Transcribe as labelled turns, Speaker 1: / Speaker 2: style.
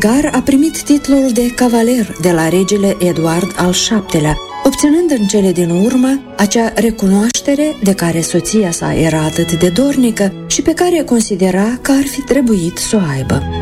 Speaker 1: Edgar a primit titlul de cavaler de la regele Eduard al VII-lea, obținând în cele din urmă acea recunoaștere de care soția sa era atât de dornică și pe care considera că ar fi trebuit să o aibă.